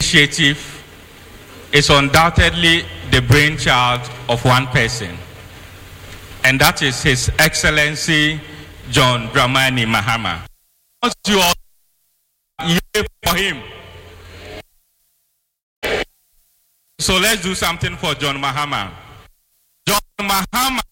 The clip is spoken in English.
initiative is undoubtedly the brainchild of one person, and that is His Excellency John Dramani Mahama. I want you all to yell for him. So let's do something for John Mahama. John Mahama